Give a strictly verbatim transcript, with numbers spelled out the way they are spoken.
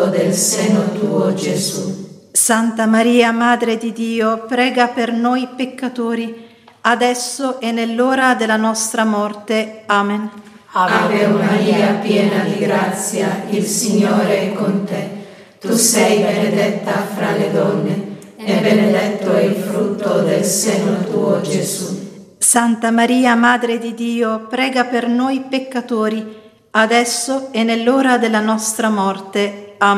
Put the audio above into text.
del seno tuo, Gesù. Santa Maria, Madre di Dio, prega per noi peccatori, adesso e nell'ora della nostra morte. Amen. Ave Maria, piena di grazia, il Signore è con te. Tu sei benedetta fra le donne, e benedetto è il frutto del seno tuo, Gesù. Santa Maria, Madre di Dio, prega per noi peccatori, adesso e nell'ora della nostra morte. Amen.